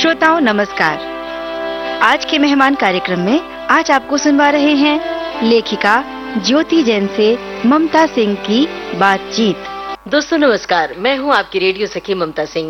श्रोताओं नमस्कार। आज के मेहमान कार्यक्रम में आज आपको सुनवा रहे हैं लेखिका ज्योति जैन से ममता सिंह की बातचीत। दोस्तों नमस्कार, मैं हूं आपकी रेडियो सखी ममता सिंह।